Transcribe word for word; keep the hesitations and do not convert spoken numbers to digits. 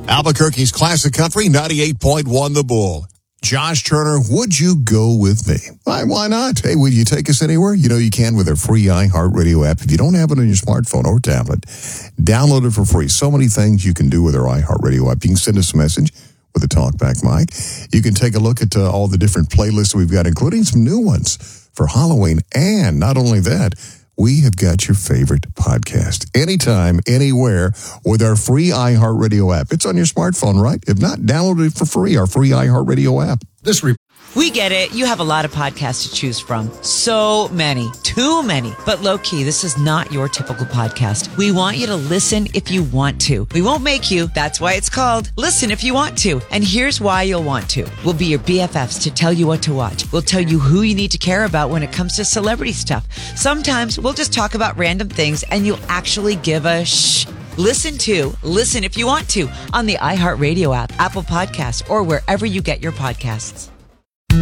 Albuquerque's Classic Country, ninety-eight point one The Bull. Josh Turner, would you go with me? Why, why not? Hey, will you take us anywhere? You know you can with our free iHeartRadio app. If you don't have it on your smartphone or tablet, download it for free. So many things you can do with our iHeartRadio app. You can send us a message with a talkback mic. You can take a look at uh, all the different playlists we've got, including some new ones for Halloween. And not only that, we have got your favorite podcast anytime, anywhere with our free iHeartRadio app. It's on your smartphone, right? If not, download it for free, our free iHeartRadio app. This re- We get it. You have a lot of podcasts to choose from. So many. Too many. But low-key, this is not your typical podcast. We want you to listen if you want to. We won't make you. That's why it's called Listen If You Want To. And here's why you'll want to. We'll be your B F Fs to tell you what to watch. We'll tell you who you need to care about when it comes to celebrity stuff. Sometimes we'll just talk about random things and you'll actually give a shh. Listen to Listen If You Want To on the iHeartRadio app, Apple Podcasts, or wherever you get your podcasts.